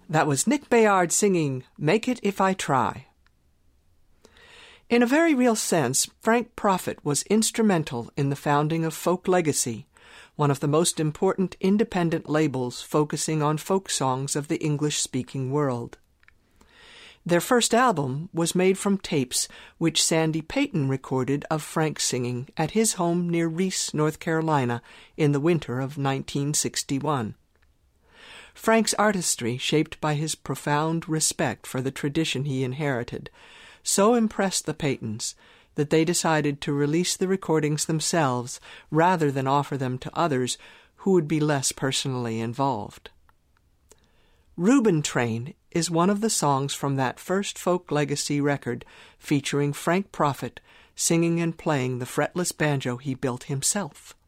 That was Nick Bayard singing Make It If I Try. In a very real sense, Frank Prophet was instrumental in the founding of Folk Legacy, one of the most important independent labels focusing on folk songs of the English-speaking world. Their first album was made from tapes which Sandy Payton recorded of Frank singing at his home near Reese, North Carolina, in the winter of 1961. Frank's artistry, shaped by his profound respect for the tradition he inherited, so impressed the Paytons that they decided to release the recordings themselves rather than offer them to others who would be less personally involved. Reuben Train is one of the songs from that first Folk Legacy record featuring Frank Prophet singing and playing the fretless banjo he built himself.